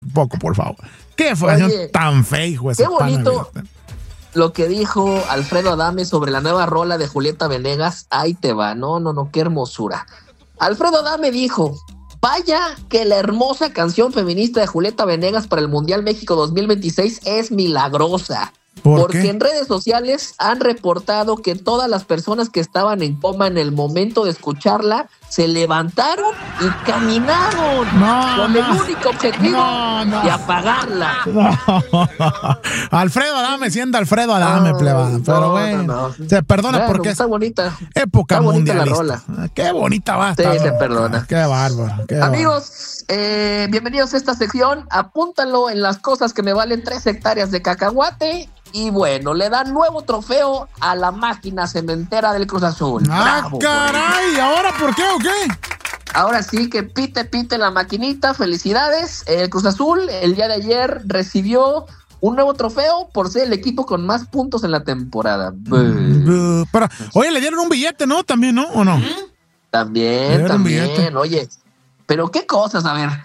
poco, por favor. Qué federación tan fea, hijo. Qué bonito lo que dijo Alfredo Adame sobre la nueva rola de Julieta Venegas. Ahí te va, no, qué hermosura. Alfredo Adame dijo: vaya que la hermosa canción feminista de Julieta Venegas para el Mundial México 2026 es milagrosa. Porque en redes sociales han reportado que todas las personas que estaban en coma en el momento de escucharla se levantaron y caminaron con el único objetivo de apagarla. Alfredo Adame, siendo Alfredo Adame, plebada. Pero bueno, se perdona porque está bonita. Época está bonita mundialista. La rola. Qué bonita va a estar. Sí, se perdona. Qué bárbaro. Amigos, bienvenidos a esta sección. Apúntalo en las cosas que me valen 3 hectáreas de cacahuate. Y bueno, le dan nuevo trofeo a la máquina cementera del Cruz Azul. ¡Bravo, caray! ¿Ahora por qué o qué? Ahora sí que pite la maquinita. Felicidades. El Cruz Azul el día de ayer recibió un nuevo trofeo por ser el equipo con más puntos en la temporada. Pero, oye, le dieron un billete, ¿no? También, ¿no? ¿O no? También. Oye, pero qué cosas, a ver.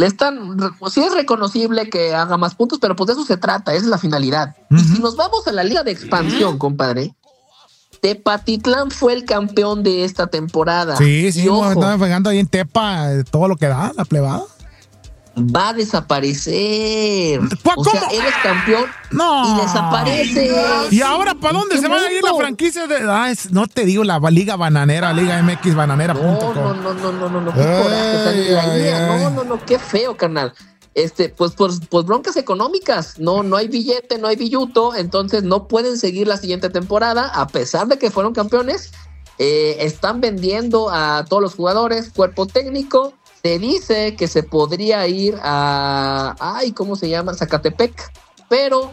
Sí es reconocible que haga más puntos, pero pues de eso se trata, esa es la finalidad. Y si nos vamos a la Liga de Expansión, compadre, Tepatitlán fue el campeón de esta temporada. Sí, estaba pegando ahí en Tepa todo lo que da, la plebada. Va a desaparecer. ¿Cómo? O sea, eres campeón y desaparece. ¿Y ahora para dónde se van a ir la franquicia de...? No te digo, la Liga Bananera, Liga MX Bananera. No, qué coraje. No, qué feo, carnal. Pues broncas económicas. No hay billete, no hay billuto, entonces no pueden seguir la siguiente temporada, a pesar de que fueron campeones. Están vendiendo a todos los jugadores, cuerpo técnico. Se dice que se podría ir a... ¿cómo se llama? Zacatepec. Pero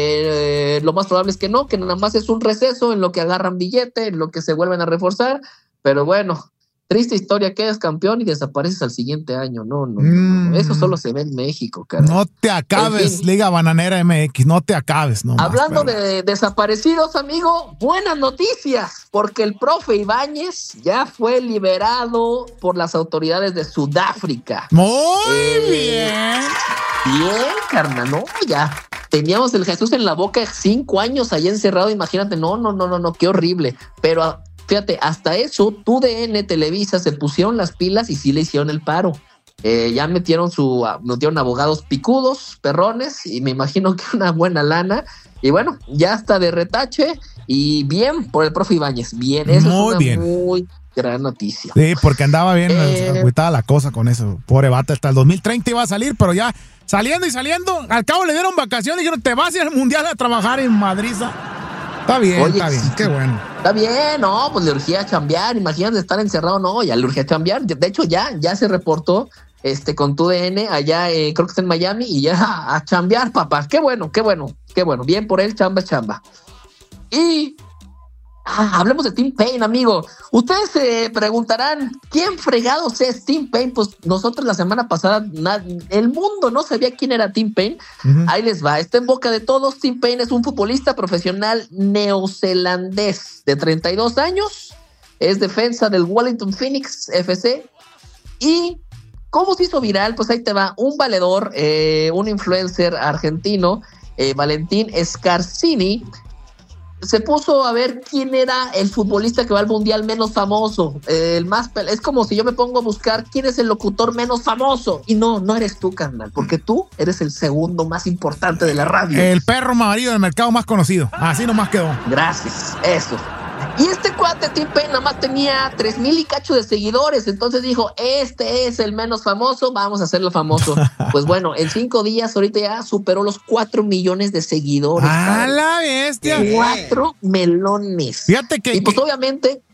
lo más probable es que no, que nada más es un receso en lo que agarran billete, en lo que se vuelven a reforzar. Pero bueno, triste historia, quedas campeón y desapareces al siguiente año. No. Eso solo se ve en México, cara. No te acabes, en fin, Liga Bananera MX, no te acabes. Hablando de desaparecidos, amigo, buenas noticias, porque el profe Ibáñez ya fue liberado por las autoridades de Sudáfrica. Muy bien. Bien, carnal, no, ya. Teníamos el Jesús en la boca 5 años allá encerrado, imagínate, no, qué horrible. Pero fíjate, hasta eso, TUDN, Televisa, se pusieron las pilas y sí le hicieron el paro. Ya metieron abogados picudos, perrones, y me imagino que una buena lana. Y bueno, ya está de retache. Y bien por el profe Ibáñez. Bien, eso es una muy gran noticia. Sí, porque andaba bien agüitada la cosa con eso. Pobre vato, hasta el 2030 iba a salir, pero ya saliendo, al cabo le dieron vacaciones y dijeron: te vas a ir al Mundial a trabajar en Madrid. Está bien, oye, está bien, qué bueno. Está bien, no, pues le urgía chambear, imagínate estar encerrado, no, ya le urgía chambear. De hecho, ya se reportó con TUDN allá, creo que está en Miami, y ya a chambear, papá. Qué bueno. Bien por él, chamba. Y hablemos de Tim Paine, amigo. Ustedes se preguntarán, ¿quién fregados es Tim Paine? Pues nosotros la semana pasada, el mundo no sabía quién era Tim Paine. Ahí les va, está en boca de todos. Tim Paine es un futbolista profesional neozelandés de 32 años. Es defensa del Wellington Phoenix FC. Y ¿cómo se hizo viral? Pues ahí te va, un valedor, un influencer argentino, Valentín Scarsini, se puso a ver quién era el futbolista que va al mundial menos famoso, es como si yo me pongo a buscar quién es el locutor menos famoso, y no eres tú, carnal, porque tú eres el segundo más importante de la radio. El perro amarillo del mercado más conocido, así nomás quedó. Gracias, eso. Y este cuate, Tim Paine, nada más tenía 3,000 y cacho de seguidores. Entonces dijo, este es el menos famoso, vamos a hacerlo famoso. Pues bueno, en 5 días ahorita ya superó los 4 millones de seguidores. ¡A la bestia! 4 melones. Fíjate que... Y pues obviamente...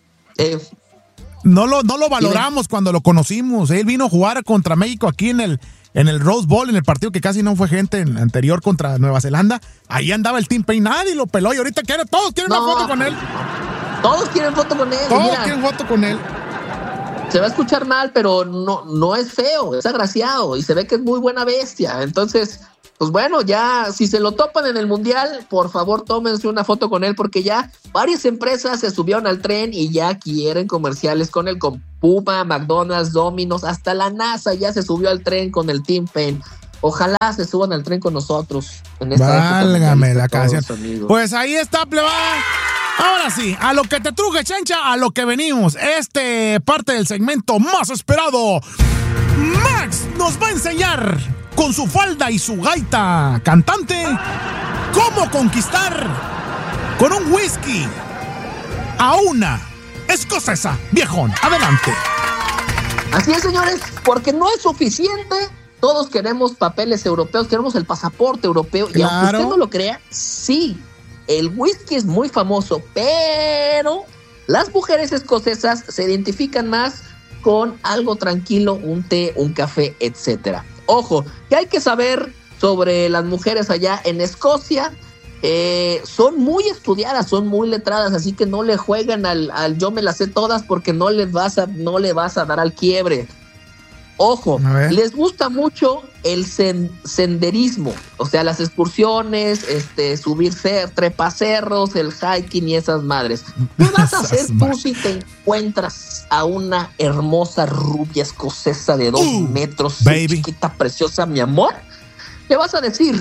No lo valoramos cuando lo conocimos. Él vino a jugar contra México aquí en el Rose Bowl, en el partido que casi no fue gente anterior contra Nueva Zelanda. Ahí andaba el Tim Paine, nadie lo peló, y ahorita todos quieren una foto con él. Todos quieren foto con él. Quieren foto con él. Se va a escuchar mal, pero no es feo, es agraciado y se ve que es muy buena bestia. Entonces, pues bueno, ya si se lo topan en el mundial, por favor tómense una foto con él, porque ya varias empresas se subieron al tren y ya quieren comerciales con él, con Puma, McDonald's, Domino's, hasta la NASA ya se subió al tren con el Tim Paine. Ojalá se suban al tren con nosotros en esta Válgame época la canción. amigos. Pues ahí está, plebada. Ahora sí, a lo que te truje, Chencha, a lo que venimos. Parte del segmento más esperado. Max nos va a enseñar con su falda y su gaita cantante cómo conquistar con un whisky a una escocesa. Viejón, adelante. Así es, señores, porque no es suficiente. Todos queremos papeles europeos, queremos el pasaporte europeo. Claro. Y aunque usted no lo crea, sí, el whisky es muy famoso, pero las mujeres escocesas se identifican más con algo tranquilo, un té, un café, etcétera. Ojo, que hay que saber sobre las mujeres allá en Escocia. Son muy estudiadas, son muy letradas, así que no le juegan al yo me las sé todas, porque no le vas a dar al quiebre. Ojo, les gusta mucho el senderismo, o sea, las excursiones, subir trepacerros, el hiking y esas madres. ¿Qué vas a hacer tú si te encuentras a una hermosa rubia escocesa de 2 metros, chiquita, preciosa, mi amor? Le vas a decir: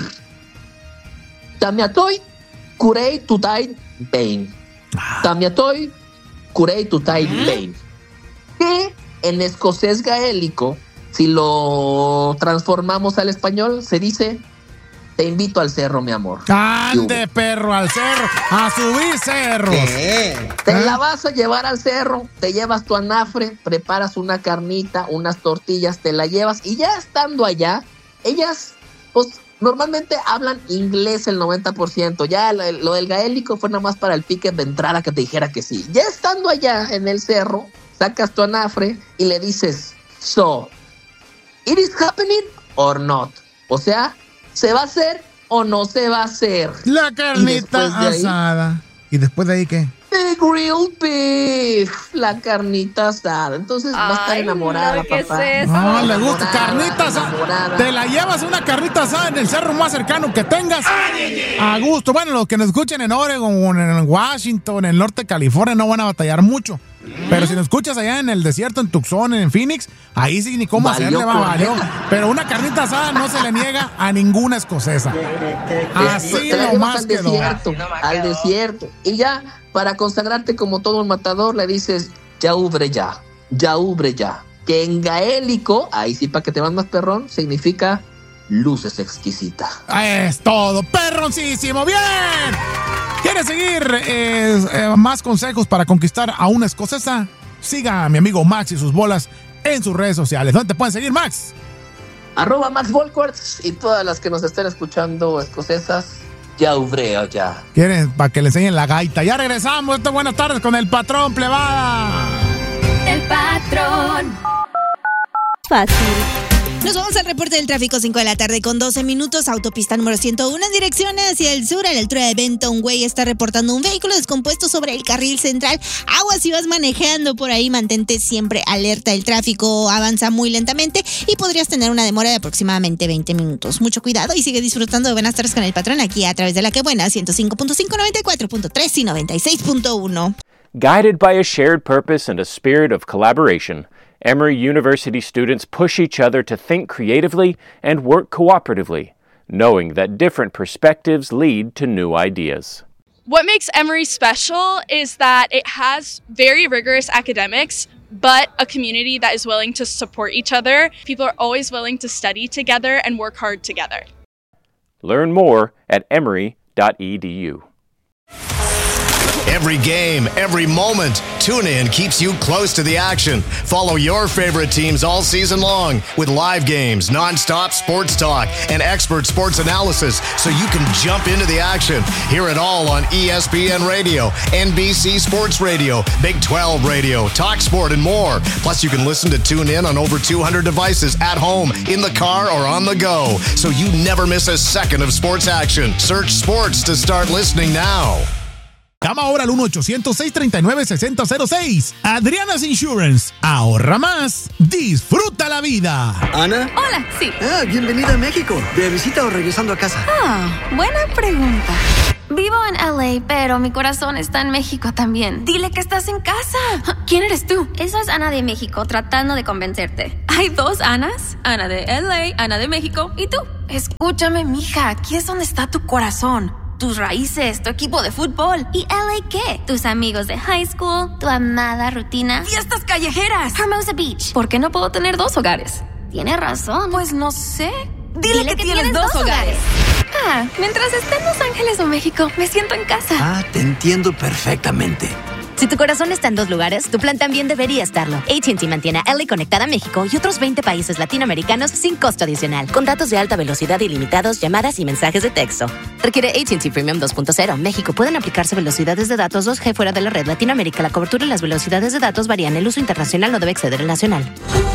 Tamiatoy, curei tutai bain. Tamiatoy, curei tutai bain. Que en escocés gaélico, si lo transformamos al español, se dice: te invito al cerro, mi amor. ¡Ande, perro, al cerro! ¡A subir cerros! Te la vas a llevar al cerro, te llevas tu anafre, preparas una carnita, unas tortillas, te la llevas, y ya estando allá, ellas, pues, normalmente hablan inglés el 90%. Ya lo del gaélico fue nada más para el pique de entrada, que te dijera que sí. Ya estando allá en el cerro, sacas tu anafre y le dices: so, it is happening or not. O sea, ¿se va a hacer o no se va a hacer? La carnita asada. ¿Y después de ahí qué? The grilled beef, la carnita asada. Entonces va a estar enamorada, no, ¿qué papá. es eso? No, le gusta carnita asada. Te la llevas una carnita asada en el cerro más cercano que tengas. A gusto. Bueno, los que nos escuchen en Oregon, en Washington, en el norte de California, no van a batallar mucho. Pero si nos escuchas allá en el desierto, en Tucson, en Phoenix, ahí sí ni cómo hacerle, valió. Pero una carnita asada no se le niega a ninguna escocesa. Así nomás quedó. Al desierto. Y ya, para consagrarte como todo un matador, le dices: ya ubre ya. Que en gaélico, ahí sí para que te vas más perrón, significa luces exquisita. Es todo, perroncísimo. ¡Bien! ¿Quieres seguir más consejos para conquistar a una escocesa? Siga a mi amigo Max y sus bolas en sus redes sociales. ¿Dónde te pueden seguir, Max? @MaxVolquarts, y todas las que nos estén escuchando escocesas, ya ubreo ya. ¿Quieren para que le enseñen la gaita? Ya regresamos. Buenas tardes con el patrón, plebada. El patrón. Fácil. Nos vamos al reporte del tráfico, 5 de la tarde con 12 minutos, autopista número 101 en dirección hacia el sur, a la altura de Benton Way, está reportando un vehículo descompuesto sobre el carril central. Aguas si vas manejando por ahí, mantente siempre alerta, el tráfico avanza muy lentamente y podrías tener una demora de aproximadamente 20 minutos. Mucho cuidado y sigue disfrutando de Buenas tardes con el patrón aquí a través de La Que Buena, 105.5, 94.3 y 96.1. Guided by a shared purpose and a spirit of collaboration, Emory University students push each other to think creatively and work cooperatively, knowing that different perspectives lead to new ideas. What makes Emory special is that it has very rigorous academics, but a community that is willing to support each other. People are always willing to study together and work hard together. Learn more at emory.edu. Every game, every moment, TuneIn keeps you close to the action. Follow your favorite teams all season long with live games, nonstop sports talk, and expert sports analysis so you can jump into the action. Hear it all on ESPN Radio, NBC Sports Radio, Big 12 Radio, Talk Sport, and more. Plus, you can listen to TuneIn on over 200 devices at home, in the car, or on the go, so you never miss a second of sports action. Search sports to start listening now. Llama ahora al 1-800-639-6006. Adriana's Insurance. Ahorra más. Disfruta la vida. ¿Ana? Hola, sí. Bienvenida a México. ¿De visita o regresando a casa? Buena pregunta. Vivo en LA, pero mi corazón está en México también. Dile que estás en casa. ¿Quién eres tú? Eso es Ana de México, tratando de convencerte. ¿Hay dos Anas? Ana de LA, Ana de México. ¿Y tú? Escúchame, mija. Aquí es donde está tu corazón. Tus raíces, tu equipo de fútbol. ¿Y LA qué? Tus amigos de high school, tu amada rutina. ¡Fiestas callejeras! Hermosa Beach. ¿Por qué no puedo tener dos hogares? Tienes razón. Pues no sé. Dile que tienes dos hogares. Mientras esté en Los Ángeles o México, me siento en casa. Te entiendo perfectamente. Si tu corazón está en dos lugares, tu plan también debería estarlo. AT&T mantiene a LA conectada a México y otros 20 países latinoamericanos sin costo adicional. Con datos de alta velocidad ilimitados, llamadas y mensajes de texto. Requiere AT&T Premium 2.0. México. Pueden aplicarse velocidades de datos 2G fuera de la red. Latinoamérica. La cobertura y las velocidades de datos varían. El uso internacional no debe exceder el nacional.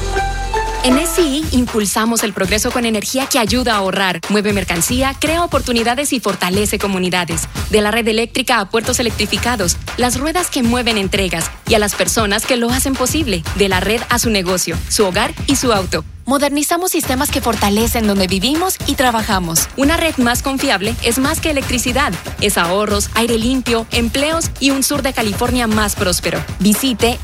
En SCI impulsamos el progreso con energía que ayuda a ahorrar, mueve mercancía, crea oportunidades y fortalece comunidades. De la red eléctrica a puertos electrificados, las ruedas que mueven entregas y a las personas que lo hacen posible. De la red a su negocio, su hogar y su auto. Modernizamos sistemas que fortalecen donde vivimos y trabajamos. Una red más confiable es más que electricidad. Es ahorros, aire limpio, empleos y un sur de California más próspero. Visite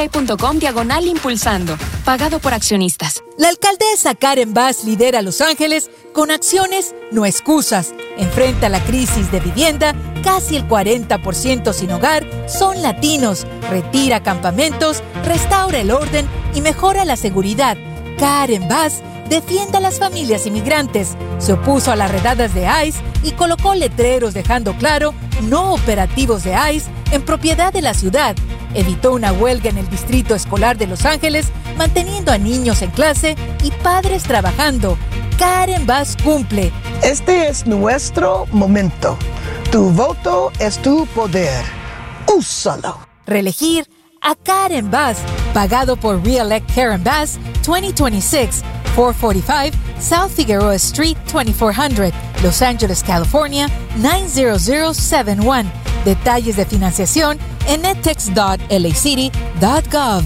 sce.com/impulsando. Pagado por accionistas. La alcaldesa Karen Bass lidera Los Ángeles con acciones, no excusas. Enfrenta la crisis de vivienda. Casi el 40% sin hogar son latinos. Retira campamentos, restaura el orden y mejora la seguridad. Karen Bass defiende a las familias inmigrantes, se opuso a las redadas de ICE y colocó letreros dejando claro no operativos de ICE en propiedad de la ciudad. Evitó una huelga en el distrito escolar de Los Ángeles, manteniendo a niños en clase y padres trabajando. Karen Bass cumple. Este es nuestro momento. Tu voto es tu poder. Úsalo. Reelegir a Karen Bass, pagado por Re-elect Karen Bass 2026, 445 South Figueroa Street, 2400, Los Ángeles, California, 90071. Detalles de financiación en edtex.lacity.gov.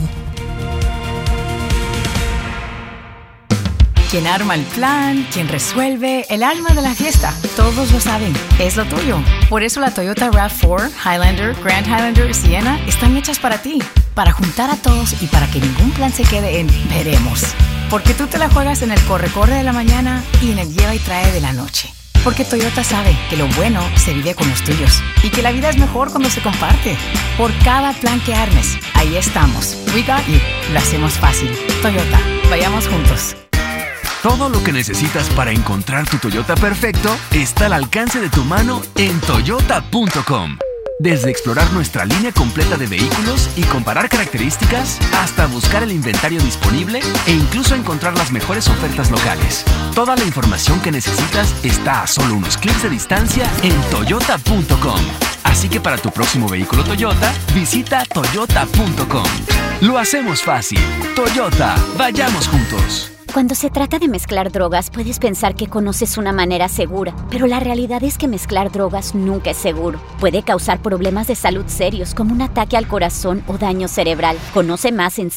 Quien arma el plan, quien resuelve, el alma de la fiesta. Todos lo saben, es lo tuyo. Por eso la Toyota RAV4, Highlander, Grand Highlander y Sienna están hechas para ti. Para juntar a todos y para que ningún plan se quede en veremos. Porque tú te la juegas en el corre-corre de la mañana y en el lleva y trae de la noche. Porque Toyota sabe que lo bueno se vive con los tuyos y que la vida es mejor cuando se comparte. Por cada plan que armes, ahí estamos. We got you. Lo hacemos fácil. Toyota, vayamos juntos. Todo lo que necesitas para encontrar tu Toyota perfecto está al alcance de tu mano en toyota.com. Desde explorar nuestra línea completa de vehículos y comparar características, hasta buscar el inventario disponible e incluso encontrar las mejores ofertas locales. Toda la información que necesitas está a solo unos clics de distancia en toyota.com. Así que para tu próximo vehículo Toyota, visita toyota.com. Lo hacemos fácil. Toyota, vayamos juntos. Cuando se trata de mezclar drogas, puedes pensar que conoces una manera segura, pero la realidad es que mezclar drogas nunca es seguro. Puede causar problemas de salud serios como un ataque al corazón o daño cerebral. Conoce más en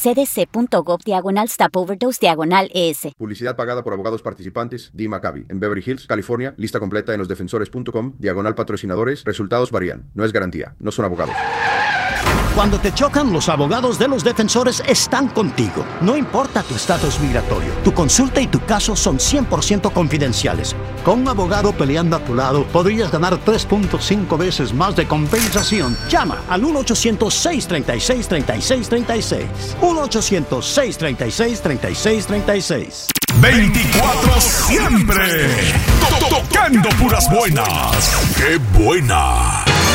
cdc.gov/stopoverdose/ES. Publicidad pagada por abogados participantes. Dee Maccabi. En Beverly Hills, California. Lista completa en losdefensores.com/patrocinadores. Resultados varían. No es garantía. No son abogados. Cuando te chocan, los abogados de Los Defensores están contigo. No importa tu estatus migratorio, tu consulta y tu caso son 100% confidenciales. Con un abogado peleando a tu lado, podrías ganar 3.5 veces más de compensación. Llama al 1-800-636-3636. 1-800-636-3636. 24 siempre. Tocando puras buenas. ¡Qué buena!